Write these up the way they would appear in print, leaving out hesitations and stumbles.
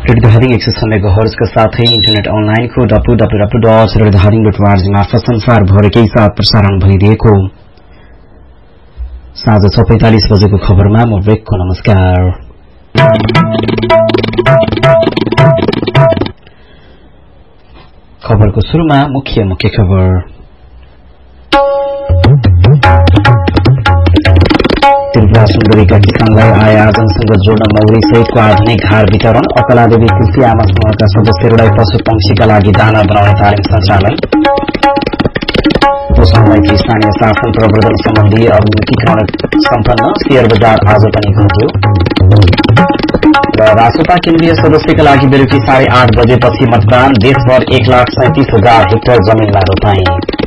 रेडियोधादिङ 100 मेगाहर्जका साथै इन्टरनेट अनलाइनको www.radioधादिङ.org मार्फत संसारभरकै साथ प्रसारण भइदिएको साँझ 6:45 बजेको खबरमा म ब्रेकको नमस्कार। खबरको सुरुमा मुख्य खबर। त्रिपुरा सुन्दरीका किसानलाई आय आर्जनसँग जोड्न मौरी सहितको आधुनिक घर वितरण। अकलादेवी कृषि आमा समूहका सदस्यहरूलाई पशु पंक्षीका लागि दाना बनाउने तालिम सञ्चालन। पोषण मैत्री स्थानीय शासन प्रवर्धन सम्बन्धी अभिमुखीकरण सम्पन्न। शेयर बजार आज पनि घट्यो। र रासोपा केन्द्रीय सदस्यका लागि बेलुकी 8:30 बजेपछि मतदान। देशभर 1,37,000 हेक्टर जमीनमा रोपाई।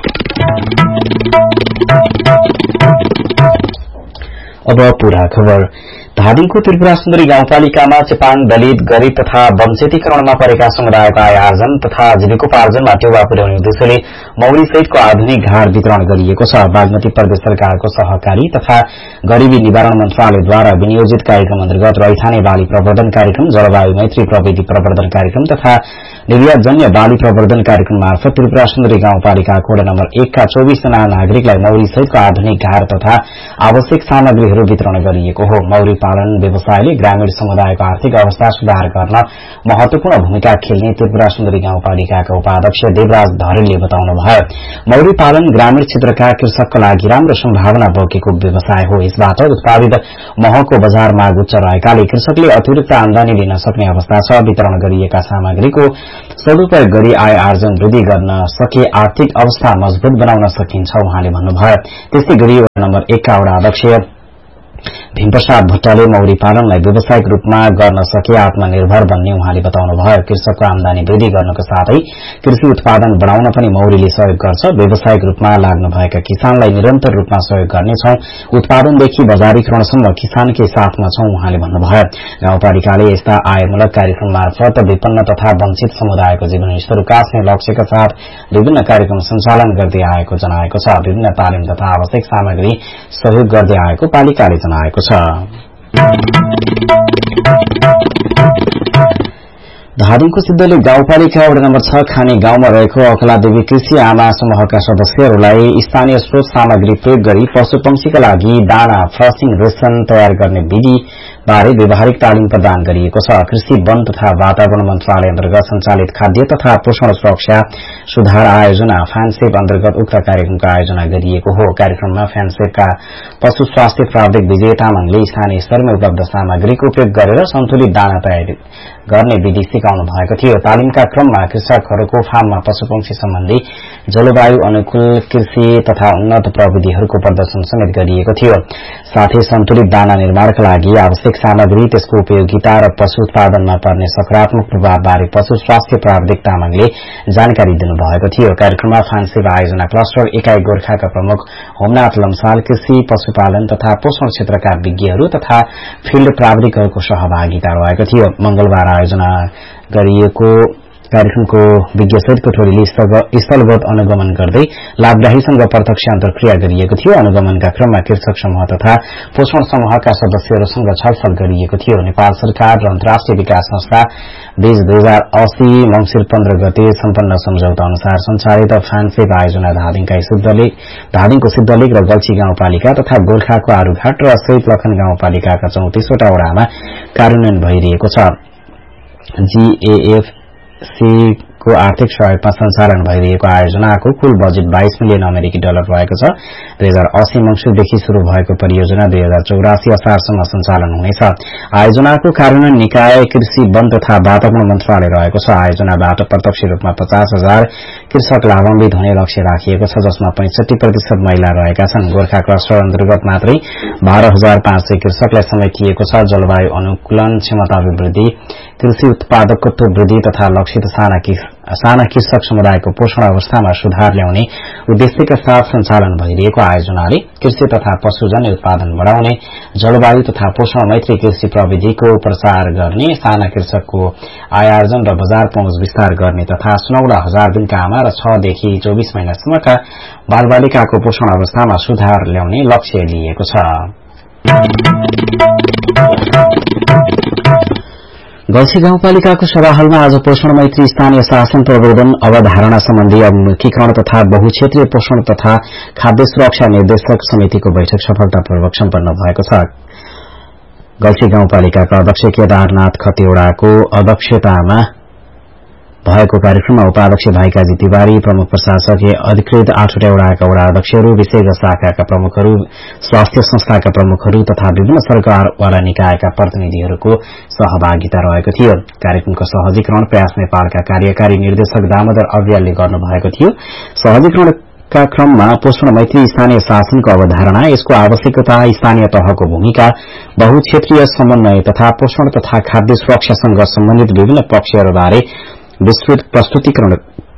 अब पूरा खबर। धादिङको त्रिपुरा सुन्दरी गाउँपालिकामा चेपाङ दलित गरीब तथा वञ्चितीकरणमा परेका समुदायको आय आर्जन तथा जीविकोपार्जनमा टेवा पुर्याउने उद्देश्यले मौरी सहितको आधुनिक घर वितरण गरिएको छ। बागमती प्रदेश सरकारको सहकारी तथा गरीबी निवारण मन्त्रालयद्वारा विनियोजित कार्यक्रम अन्तर्गत रैथाने बाली प्रवर्धन कार्यक्रम, जलवायु मैत्री प्रविधि प्रवर्धन कार्यक्रम तथा निर्यातजन्य बाली प्रवर्धन कार्यक्रम मार्फत त्रिपुरा सुन्दरी गाउँपालिकाको वडा नम्बर 1 का 24 जना नागरिकलाई मौरी सहितको आधुनिक घर तथा आवश्यक सामग्रीहरू वितरण गरिएको हो। मौरी पालन व्यवसायले ग्रामीण समुदायको आर्थिक अवस्था सुधार गर्न महत्वपूर्ण भूमिका खेल्ने त्रिपुरा सुन्दरी गाउँपालिकाका उपाध्यक्ष देवराज धरेलले बताउनुभयो। मौरी पालन ग्रामीण क्षेत्रका कृषकका लागि राम्रो सम्भावना बोकेको व्यवसाय हो। यसबाट उत्पादित महको बजार माग उच्च रहेकाले कृषकले अतिरिक्त आमदानी लिन सक्ने अवस्था छ। वितरण गरिएका सामग्रीको सदुपयोग गरी आय आर्जन वृद्धि गर्न सके आर्थिक अवस्था मजबूत बनाउन सकिन्छ उहाँले भन्नुभयो। त्यसै गरी वडा नम्बर 1 का वडा अध्यक्ष भीमप्रसाद भट्टले मौरी पालनलाई व्यावसायिक रूपमा गर्न सके आत्मनिर्भर बन्ने उहाँले बताउनुभयो। कृषकको आमदानी वृद्धि गर्नको साथै कृषि उत्पादन बढ़ाउन पनि मौरीले सहयोग गर्छ। व्यावसायिक रूपमा लाग्नुभएका किसानलाई निरन्तर रूपमा सहयोग गर्नेछौं। उत्पादनदेखि बजारीकरणसम्म किसानकै साथमा छौं उहाँले भन्नुभयो। गाउँपालिकाले यस्ता आयमूलक कार्यक्रम मार्फत विपन्न तथा वञ्चित समुदायको जीवनस्तर उकास्ने लक्ष्यका साथ विभिन्न कार्यक्रम सञ्चालन गर्दै आएको जनाएको छ। विभिन्न तालिम तथा आवश्यक सामग्री सहयोग गर्दै आएको पालिकाले जनाएको छ। धादिङको सिद्धलेक गाउँपालिका वडा नम्बर 6 खाने गाउँमा रहेको अकलादेवी कृषि आमा समूहका सदस्यहरूलाई स्थानीय स्रोत सामग्री प्रयोग गरी पशु पंक्षीका लागि दाना, फ्रसिङ, रेशन तयार गर्ने विधि बारे व्यावहारिक तालिम प्रदान गरिएको छ। कृषि, वन तथा वातावरण मन्त्रालय अन्तर्गत सञ्चालित खाद्य तथा पोषण सुरक्षा सुधार आयोजना फ्यानसेप अन्तर्गत उक्त कार्यक्रमको आयोजना गरिएको हो। कार्यक्रममा फ्यानसेपका पशु स्वास्थ्य प्राविधिक विजय तामाङले स्थानीय स्तरमा उपलब्ध सामग्रीको उपयोग गरेर सन्तुलित दाना तयार गर्ने विधि सिकाउनु भएको थियो। तालिमका क्रममा कृषकहरूको फार्ममा पशुपक्षी सम्बन्धी जलवायु अनुकूल कृषि तथा उन्नत प्रविधिहरूको प्रदर्शन समेत गरिएको थियो। साथै सन्तुलित दाना निर्माणका लागि आवश्यक सामग्री, त्यसको उपयोगिता र पशु उत्पादनमा पर्ने सकारात्मक प्रभाव बारे पशु स्वास्थ्य प्राविधिक तामाङले जानकारी दिनुभएको थियो। कार्यक्रममा फान्सेप आयोजना क्लस्टर एकाइ गोर्खाका प्रमुख होमनाथ लम्साल, कृषि, पशुपालन तथा पोषण क्षेत्रका विज्ञहरू तथा फिल्ड प्राविधिकहरूको सहभागिता रहेको थियो। मंगलबार आयोजना गरिएको कार्यक्रमको विज्ञसहितको टोलीले स्थलगत अनुगमन गर्दै लाभग्राहीसँग प्रत्यक्ष अन्तर्क्रिया गरिएको थियो। अनुगमनका क्रममा कृषक समूह तथा पोषण समूहका सदस्यहरूसँग छलफल गरिएको थियो। नेपाल सरकार र अन्तर्राष्ट्रिय विकास संस्था बीच 2080 मंसिर 15 गते सम्पन्न सम्झौता अनुसार सञ्चालित फ्यानसेप आयोजना धादिङको सिद्धलेक र गल्छी गाउँपालिका तथा गोर्खाको आरूघाट र सहित लखन गाउँपालिकाका 34 वटा वडामा कार्यान्वयन भइरहेको छ। जीएएफसी को आर्थिक सहयोगमा सञ्चालन भइरहेको आयोजनाको कुल बजेट 22 मिलियन अमेरिकी डलर रहेको छ। 2080 मंसिरदेखि शुरू भएको परियोजना 2084 असारसम्म सञ्चालन हुनेछ। आयोजनाको कार्यान्वयन निकाय कृषि, वन तथा वातावरण मन्त्रालय रहेको छ। आयोजनाबाट प्रत्यक्ष रूपमा 50,000 कृषक लाभान्वित हुने लक्ष्य राखिएको छ, जसमा 65% महिला रहेका छन्। गोर्खा क्लस्टर अन्तर्गत मात्रै 12,500 कृषकलाई समेटिएको छ। जलवायु अनुकूलन, क्षमता अभिवृद्धि, कृषि उत्पादकत्व वृद्धि तथा लक्षित साना कृषक समुदायको पोषण अवस्थामा सुधार ल्याउने उद्देश्यका साथ सञ्चालन भइरहेको आयोजनाले कृषि तथा पशुजन्य उत्पादन बढ़ाउने, जलवायु तथा पोषण मैत्री कृषि प्रविधिको प्रचार गर्ने, साना कृषकको आयार्जन र बजार पहुँच विस्तार गर्ने तथा 16,000 दिनका आमा र 6 देखि 24 महिनासम्मका बालबालिकाको पोषण अवस्थामा सुधार ल्याउने लक्ष्य लिएको छ। गल्छी गाउँपालिकाको सभाहलमा आज पोषण मैत्री स्थानीय शासन प्रवर्धन अवधारणा सम्बन्धी अभिमुखीकरण तथा बहुक्षेत्रीय पोषण तथा खाद्य सुरक्षा निर्देशक समितिको बैठक सफलतापूर्वक सम्पन्न भएको छ। गल्छी गाउँपालिकाका अध्यक्ष केदारनाथ खतिवड़ाको अध्यक्षतामा भएको कार्यक्रममा उपाध्यक्ष भाइकाजी तिवारी, प्रमुख प्रशासकीय अधिकृत 8वटा वडाका वडा अध्यक्षहरू, विषयगत शाखाका प्रमुखहरू, स्वास्थ्य संस्थाका प्रमुखहरू तथा विभिन्न सरकारवाला निकायका प्रतिनिधिहरूको सहभागिता रहेको थियो। कार्यक्रमको सहजीकरण प्रयास नेपालका कार्यकारी निर्देशक दामोदर अव्यालले गर्नुभएको थियो। सहजीकरणका क्रममा पोषण मैत्री स्थानीय शासनको अवधारणा, यसको आवश्यकता, स्थानीय तहको भूमिका, बहुक्षेत्रीय समन्वय तथा पोषण तथा खाद्य सुरक्षासँग सम्बन्धित विभिन्न पक्षहरूबारे विस्तृत प्रस्तुतिकरण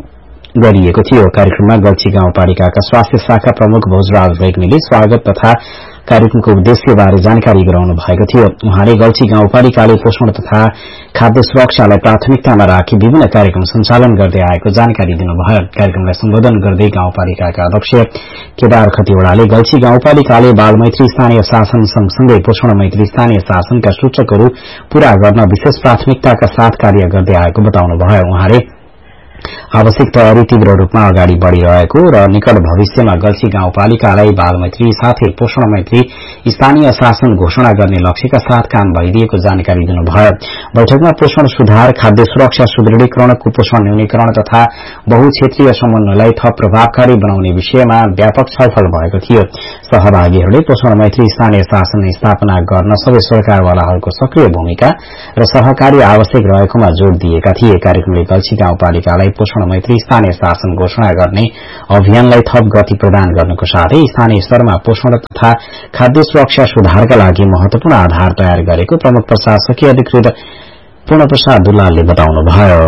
गरिएको थियो। कार्यक्रममा गल्छी गाउँपालिकाका स्वास्थ्य शाखा प्रमुख भोजराज रेग्मीले स्वागत तथा कार्यक्रमको उद्देश्यबारे जानकारी गराउनु भएको थियो। उहाँले गल्छी गाउँपालिकाले पोषण तथा खाद्य सुरक्षालाई प्राथमिकतामा राखी विभिन्न कार्यक्रम सञ्चालन गर्दै आएको जानकारी दिनुभयो। कार्यक्रमलाई सम्बोधन गर्दै गाउँपालिकाका अध्यक्ष केदार खतिवड़ाले गल्छी गाउँपालिकाले बाल मैत्री स्थानीय शासन सँगसँगै पोषण मैत्री स्थानीय शासनका सूचकहरू पूरा गर्न विशेष प्राथमिकताका साथ कार्य गर्दै आएको बताउनुभयो। उहाँले आवश्यक तयारी तीव्र रूपमा अगाडि बढ़िरहेको र निकट भविष्यमा गल्छी गाउँपालिकालाई बाल मैत्री साथै पोषण मैत्री स्थानीय शासन घोषणा गर्ने लक्ष्यका साथ काम भइदिएको जानकारी दिनुभयो। बैठकमा पोषण सुधार, खाद्य सुरक्षा सुदृढीकरण, कुपोषण न्यूनीकरण तथा बहुक्षेत्रीय समन्वयलाई थप प्रभावकारी बनाउने विषयमा व्यापक छलफल भएको थियो। सहभागीहरूले पोषण मैत्री स्थानीय शासन स्थापना गर्न सबै सरकारवालाहरूको सक्रिय भूमिका र सहकारी आवश्यक रहेकोमा जोड़ दिएका थिए। कार्यक्रमले गल्छी गाउँपालिकालाई पोषण मैत्री स्थानीय शासन घोषणा गर्ने अभियानलाई थप गति प्रदान गर्नुको साथै स्थानीय स्तरमा पोषण तथा खाद्य सुरक्षा सुधारका लागि महत्वपूर्ण आधार तयार गरेको प्रमुख प्रशासकीय अधिकृत पूर्णप्रसाद दुलालले बताउनुभयो।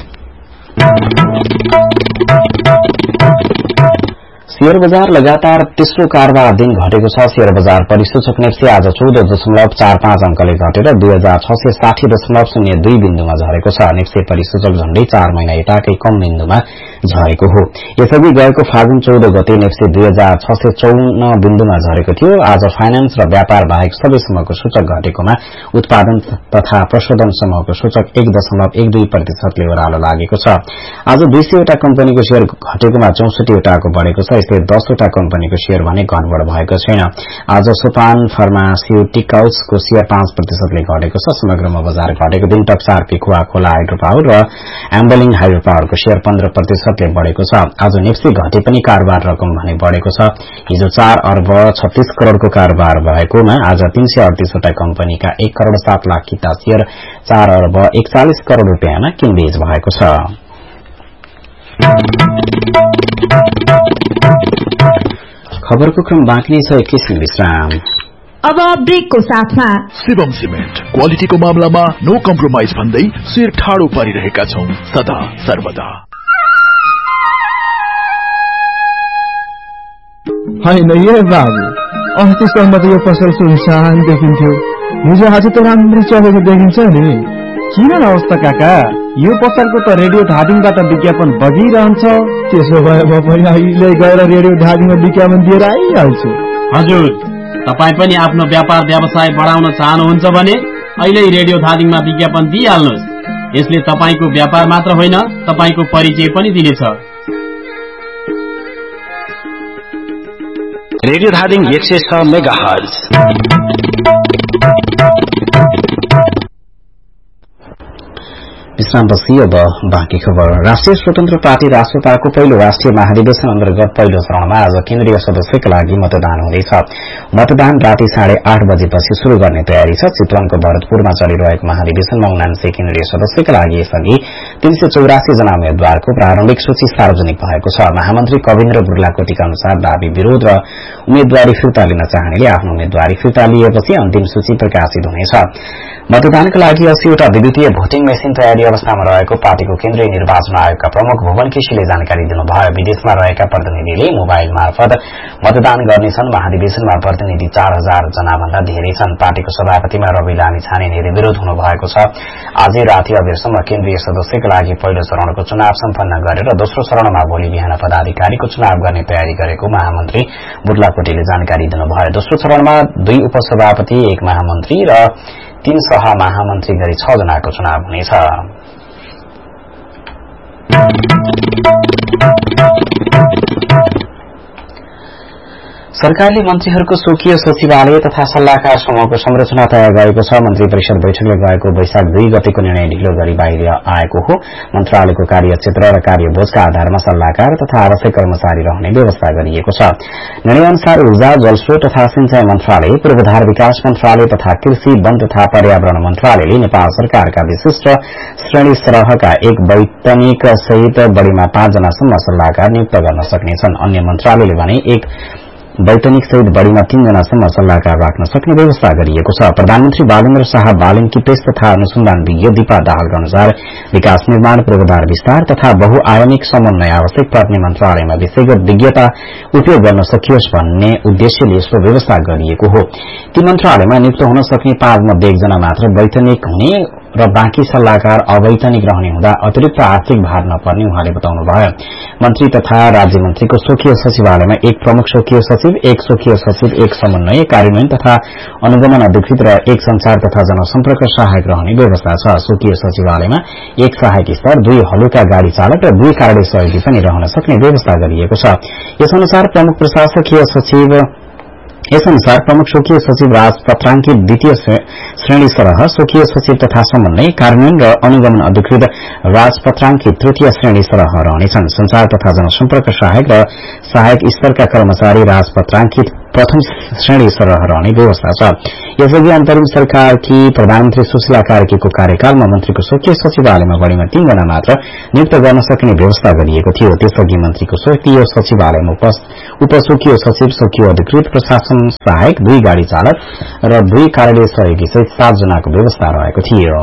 शेयर बजार लगातार तेस्रो कारोबार दिन घटेको छ। शेयर बजार परिसूचक नेप्से आज 14.45 अंकले घटेर 2660.02 बिन्दुमा झरेको छ। नेप्से परिसूचक झण्डै 4 महिना यताकै कम बिन्दुमा झरेको हो। यसअघि गएको फागुन 14 गते नेप्से 2654 बिन्दुमा झरेको थियो। आज फाइनान्स र व्यापार बाहेक सबै समूहको सूचक घटेकोमा उत्पादन तथा प्रशोधन समूहको सूचक 1.12% ले ओह्रालो लागेको छ। आज 200 वटा कम्पनीको शेयर घटेकोमा 64 वटाको बढ़ेको छ। यसले 10 वटा कम्पनीको शेयर भने घटबढ़ भएको छैन। आज सोपान फार्मास्युटिकल्सको शेयर 5% ले घटेको छ। समग्रमा बजार घटेको दिन टक्सार पिखुवा खोला हाइड्रो पावर र एम्बलिङ हाइड्रो पावरको शेयर 15% ले बढ़ेको छ। आज नेप्से घटे पनि कारोबार रकम भने बढ़ेको छ। हिजो 4 अर्ब 36 करोड़को कारोबार भएकोमा आज 338 वटा कम्पनीका 1 करोड़ 7 लाख किता शेयर 4 अर्ब 41 करोड़ रुपियाँमा किनबेच भएको छ। खबरको क्रम बाँकी नै छ। 21 विश्राम। अब ब्रेकको साथमा शिवम सिमेन्ट क्वालिटीको मामलामा नो कम्प्रोमाइज भन्दै शिर ठाडो पारिरहेका छौं सदा सर्वदा। होइन ये बाबु, अस्तिसम्म त यो पसल सुनसान देखिन्थ्यो, हिजो आज त राम्रो चलेको देखिन्छ नि। किन अवस्था काका? यो पसलको त रेडियो धादिङबाट विज्ञापन बगिरहन्छ। त्यसो भए म पनि अहिले गएर रेडियो धादिङमा विज्ञापन दिएर आइहाल्छु। हजुर, तपाई पनि आफ्नो व्यापार व्यवसाय बढाउन चाहनुहुन्छ भने अहिले रेडियो धादिङमा विज्ञापन दिइहाल्नुहोस्। यसले तपाईको व्यापार मात्र होइन, तपाईको परिचय पनि दिनेछ। Radio Dhading 106 megahertz. विश्रामपछि अब बाँकी खबर। राष्ट्रिय स्वतन्त्र पार्टी राष्ट्रपाको पहिलो राष्ट्रिय महाधिवेशन अन्तर्गत पहिलो चरणमा आज केन्द्रीय सदस्यका लागि मतदान हुँदैछ। मतदान राति 8:30 बजेपछि शुरू गर्ने तयारी छ। चितवनको भरतपुरमा चलिरहेको महाधिवेशनमा 79 केन्द्रीय सदस्यका लागि यसअघि 384 जना उम्मेद्वारको प्रारम्भिक सूची सार्वजनिक भएको छ। महामन्त्री कविन्द्र बुर्लाकोटीका अनुसार दावी विरोध र उम्मेद्वारी फिर्ता लिन चाहनेले आफ्नो उम्मेद्वारी फिर्ता लिएपछि अन्तिम सूची प्रकाशित हुनेछ। मतदानका लागि 80 वटा विद्युतीय भोटिङ मेसिन तयारी अवस्थामा रहेको पार्टीको केन्द्रीय निर्वाचन आयोगका प्रमुख भुवन केसीले जानकारी दिनुभयो। विदेशमा रहेका प्रतिनिधिले मोबाइल मार्फत मतदान गर्नेछन्। महाधिवेशनमा प्रतिनिधि 4000 जना भन्दा धेरै छन्। पार्टीको सभापतिमा रवि लामी छानेले विरोध हुनुभएको छ। आजै राति अबेरसम्म केन्द्रीय सदस्यका लागि पहिलो चरणको चुनाव सम्पन्न गरेर दोस्रो चरणमा भोलि बिहान पदाधिकारीको चुनाव गर्ने तयारी गरेको महामन्त्री बुर्लाकोटीले जानकारी दिनुभयो। दोस्रो चरणमा 2 उपसभापति, 1 महामन्त्री र 3 सह महामन्त्री गरी 6 जनाको चुनाव हुनेछ। सरकारले मन्त्रीहरूको स्वकीय सचिवालय तथा सल्लाहकार समूहको संरचना तयार गरेको छ। मन्त्री परिषद बैठकले गएको वैशाख 2 गतेको निर्णय ढिलो गरी बाहिर आएको हो। मन्त्रालयको कार्यक्षेत्र र कार्यबोझका आधारमा सल्लाहकार तथा आवश्यक कर्मचारी रहने व्यवस्था गरिएको छ। निर्णय अनुसार ऊर्जा, जलस्रोत तथा सिंचाई मन्त्रालय, पूर्वाधार विकास मन्त्रालय तथा कृषि, वन तथा पर्यावरण मन्त्रालयले नेपाल सरकारका विशिष्ट श्रेणी सरहका एक वैतनिक सहित बढ़ीमा 5 जनासम्म सल्लाहकार नियुक्त गर्न सक्नेछन्। अन्य मन्त्रालयले भने एक वैतनिक सहित बढ़ीमा 3 जनासम्म सल्लाहकार राख्न सक्ने व्यवस्था गरिएको छ। प्रधानमन्त्री बालेन्द्र शाह बालेनकी प्रेस तथा अनुसन्धान विज्ञ दीपा दाहालका अनुसार विकास निर्माण, पूर्वाधार विस्तार तथा बहुआयामिक समन्वय आवश्यक पर्ने मन्त्रालयमा विषयगत विज्ञता उपयोग गर्न सकियोस् भन्ने उद्देश्यले यसको व्यवस्था गरिएको हो। ती मन्त्रालयमा नियुक्त हुन सक्ने 5 मध्ये 1 जना मात्र वैतनिक हुने र बाँकी सल्लाहकार अवैतनिक रहने हुँदा अतिरिक्त आर्थिक भार नपर्ने उहाँले बताउनुभयो। मन्त्री तथा राज्य मन्त्रीको स्वकीय सचिवालयमा एक प्रमुख स्वकीय सचिव, एक स्वकीय सचिव, एक समन्वय, कार्यान्वयन तथा अनुगमन अधिकृत र एक संचार तथा जनसम्पर्क सहायक रहने व्यवस्था छ। स्वकीय सचिवालयमा एक सहायक स्तर, 2 हलुका गाड़ी चालक र 2 कार्य सहयोगी पनि रहन सक्ने व्यवस्था गरिएको छ। यसअनुसार प्रमुख स्वकीय सचिव राजपत्राङ्कित द्वितीय श्रेणी सरह, स्वकीय सचिव तथा समन्वय, कार्यान्वयन र अनुगमन अधिकृत राजपत्राङ्कित तृतीय श्रेणी सरह रहनेछन्। संचार तथा जनसम्पर्क सहायक र सहायक स्तरका कर्मचारी राजपत्राङ्कित प्रथम श्रेणी सरह रहने व्यवस्था छ। यसअघि अन्तरिम सरकारकी प्रधानमन्त्री सुशीला कार्कीको कार्यकालमा मन्त्रीको स्वकीय सचिवालयमा बढ़ीमा 3 जना मात्र नियुक्त गर्न सक्ने व्यवस्था गरिएको थियो। त्यसअघि मन्त्रीको स्वकीय सचिवालयमा उपस्वकीय सचिव, स्वकीय अधिकृत, प्रशासन सहायक, 2 गाड़ी चालक र 2 कार्यालय सहयोगी सहित 7 जनाको व्यवस्था रहेको थियो।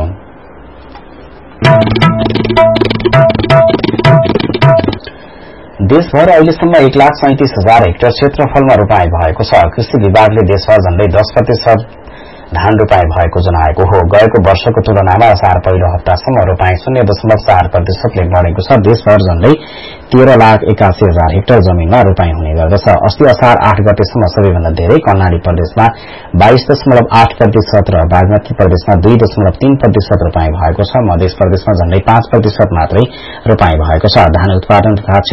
देशभर अहिलेसम्म 1,37,000 हेक्टर क्षेत्रफलमा रोपाई भएको छ। कृषि विभागले देशभर झण्डै 10% धान रोपाई भएको जनाएको हो। गएको वर्षको तुलनामा असार पहिलो हप्तासम्म रोपाई 0.4% बढेको छ। देशभर झण्डै 13,81,000 हेक्टर जमीनमा रोपाई हुने गर्दछ। अस्ति असार 8 गतेसम्म सबैभन्दा धेरै कर्णाली प्रदेशमा 22.8% र बागमती प्रदेशमा 2.3% रोपाई भएको छ। मध्य प्रदेशमा झण्डै 5% मात्रै रोपाई भएको छ। धान उत्पादन तथा